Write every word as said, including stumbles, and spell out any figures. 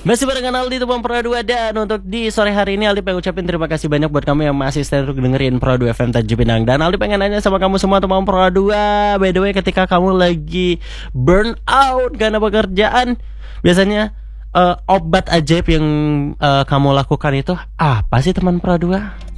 Masih barengan Aldi Tupang Pro dua. Dan untuk di sore hari ini Aldi pengen ucapin terima kasih banyak buat kamu yang masih stay untuk dengerin Pro dua F M Tanjung Pinang. Dan Aldi pengen nanya sama kamu semua Tupang Pro dua, by the way, ketika kamu lagi burn out karena pekerjaan, biasanya uh, obat ajaib yang uh, kamu lakukan itu apa sih teman Pro dua?